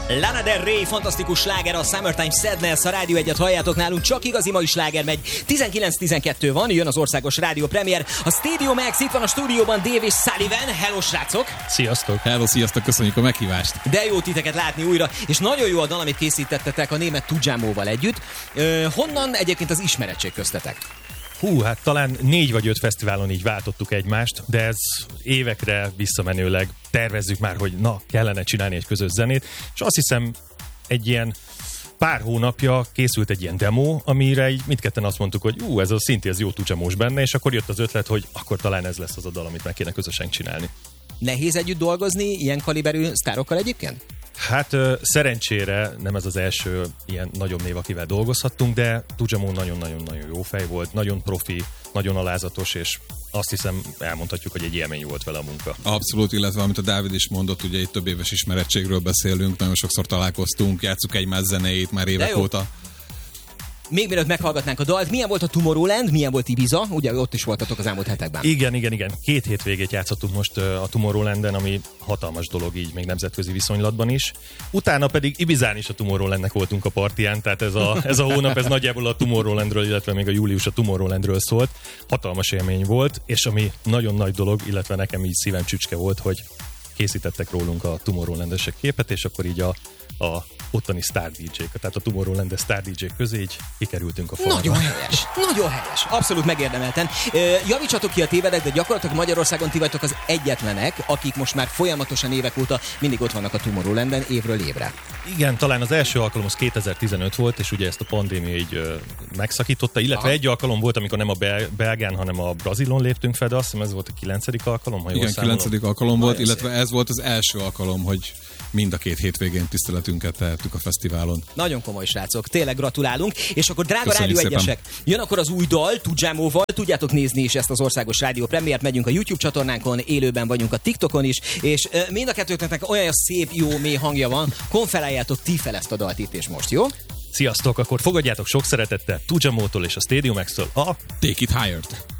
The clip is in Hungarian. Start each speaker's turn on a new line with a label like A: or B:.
A: Lana Del Rey, fantasztikus sláger, a Summertime Sadness, a Rádió 1-et halljátok nálunk, csak igazi mai sláger megy. 19-12 van, jön az országos rádió premier. A Stadium Max, itt van a stúdióban Dave és Sullivan. Hello, srácok!
B: Sziasztok!
C: Hello, sziasztok, köszönjük a meghívást!
A: De jó titeket látni újra, és nagyon jó a dal, amit készítettetek a német Tujamóval együtt. Honnan egyébként az ismeretség köztetek?
B: Hát talán 4 vagy 5 fesztiválon így váltottuk egymást, de ez évekre visszamenőleg tervezzük már, hogy kellene csinálni egy közös zenét, és azt hiszem egy ilyen pár hónapja készült egy ilyen demo, amire így mindketten azt mondtuk, hogy ez a szinti, ez jó Tujamós benne, és akkor jött az ötlet, hogy akkor talán ez lesz az a dal, amit meg kéne közösen csinálni.
A: Nehéz együtt dolgozni ilyen kaliberű sztárokkal egyébként?
B: Hát szerencsére nem ez az első ilyen nagyobb név, akivel dolgozhattunk, de Tujamó nagyon-nagyon-nagyon jó fej volt, nagyon profi, nagyon alázatos, és azt hiszem elmondhatjuk, hogy egy élmény volt vele a munka.
C: Abszolút, illetve amit a Dávid is mondott, ugye itt több éves ismerettségről beszélünk, nagyon sokszor találkoztunk, játsszuk egymás zenéjét már évek óta.
A: Még mielőtt meghallgatnánk a dalt, milyen volt a Tomorrowland, milyen volt Ibiza? Ugye ott is voltatok az elmúlt hetekben.
B: Igen. 2 hétvégét játszottunk most a Tomorrowlanden, ami hatalmas dolog így, még nemzetközi viszonylatban is. Utána pedig Ibizán is a Tomorrowlandnek voltunk a partiján, tehát ez a hónap, ez nagyjából a Tomorrowlandről, illetve még a július a Tomorrowlandről szólt. Hatalmas élmény volt, és ami nagyon nagy dolog, illetve nekem így szívem csücske volt, hogy készítettek rólunk a Tomorrowland-esek képet, és akkor így a ottani Star DJ-k, tehát a Tomorrowland Star DJ-k közé így kikerültünk a falra.
A: Nagyon helyes, abszolút megérdemelten. Javítsatok ki a tévedek, de gyakorlatilag Magyarországon ti vagytok az egyetlenek, akik most már folyamatosan évek óta mindig ott vannak a Tomorrowlanden évről évre.
B: Igen, talán az első alkalom az 2015 volt, és ugye ezt a pandémia így megszakította, illetve egy alkalom volt, amikor nem a belgán, hanem a Brazilon léptünk fel, de azt hiszem ez volt a 9. alkalom, ha jól
C: Igen,
B: számolom.
C: 9. alkalom volt, illetve ez volt az első alkalom, hogy mind a 2 hétvégén tiszteletünket tehettük a fesztiválon.
A: Nagyon komoly srácok, tényleg gratulálunk. És akkor drága
C: Köszönjük
A: Rádió 1-esek, jön akkor az új dal, Tujamóval, tudjátok nézni is ezt az országos rádió premiért, megyünk a YouTube csatornánkon, élőben vagyunk a TikTokon is, és mind a kettőknek olyan szép, jó, mély hangja van, konferáljátok ti fel ezt a dalt itt és most, jó?
B: Sziasztok, akkor fogadjátok sok szeretettel Tujamótól és a Stadium Max-től a
C: Take It Higher-t!